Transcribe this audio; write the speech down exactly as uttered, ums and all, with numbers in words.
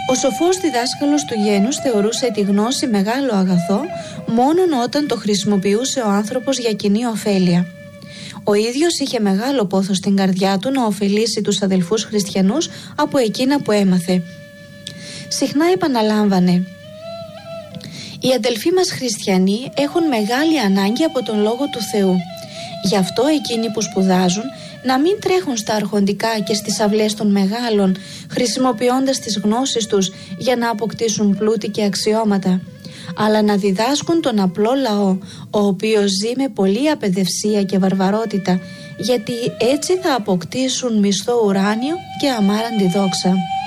Ο σοφός διδάσκαλος του γένους θεωρούσε τη γνώση μεγάλο αγαθό μόνον όταν το χρησιμοποιούσε ο άνθρωπος για κοινή ωφέλεια. Ο ίδιος είχε μεγάλο πόθος στην καρδιά του να ωφελήσει τους αδελφούς χριστιανούς από εκείνα που έμαθε. Συχνά επαναλάμβανε: «Οι αδελφοί μας χριστιανοί έχουν μεγάλη ανάγκη από τον Λόγο του Θεού. Γι' αυτό εκείνοι που σπουδάζουν να μην τρέχουν στα αρχοντικά και στις αυλές των μεγάλων, χρησιμοποιώντας τις γνώσεις τους για να αποκτήσουν πλούτη και αξιώματα, αλλά να διδάσκουν τον απλό λαό, ο οποίος ζει με πολλή απαιδευσία και βαρβαρότητα, γιατί έτσι θα αποκτήσουν μισθό ουράνιο και αμάραντη δόξα».